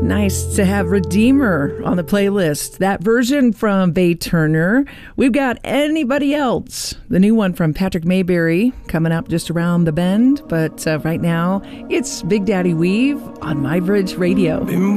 Nice to have Redeemer on the playlist. That version from Bay Turner. We've got Anybody Else, the new one from Patrick Mayberry, coming up just around the bend. But right now, it's Big Daddy Weave on My Bridge Radio.